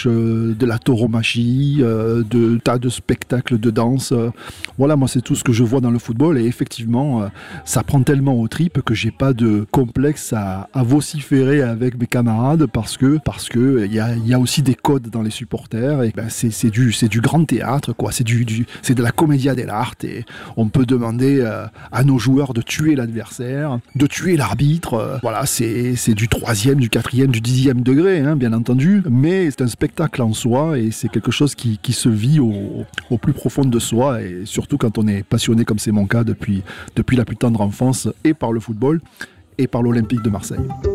matchs, de la tauromachie, de tas de spectacles de danse. Voilà, moi c'est tout ce que je vois dans le football et effectivement, ça prend tellement aux tripes que j'ai pas de complexe à vociférer avec mes camarades parce que il y a aussi des codes dans les supporters et c'est du grand théâtre quoi, c'est de la commedia dell'arte et on peut demander à nos joueurs de tuer l'adversaire, de tuer l'arbitre. Voilà, c'est du 3e, du 4e, du 10e degré, hein, bien entendu, mais c'est un spectacle en soi et c'est quelque chose qui se vit au plus profond de soi et surtout quand on est passionné comme c'est mon cas depuis la plus tendre enfance et par le football et par l'Olympique de Marseille.